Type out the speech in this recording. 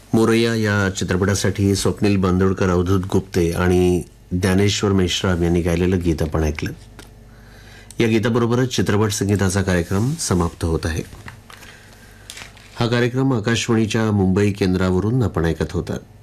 मोरैया या चित्रपटासाठी स्वप्नील बांदोडकर, अवधूत गुप्ते आणि ज्ञानेश्वर मेश्राम यांनी गायलेलं गीत आपण ऐकलं. या गीताबरोबरच चित्रपट संगीताचा कार्यक्रम समाप्त होत आहे. हा कार्यक्रम आकाशवाणीच्या मुंबई केंद्रावरून आपण ऐकत होता.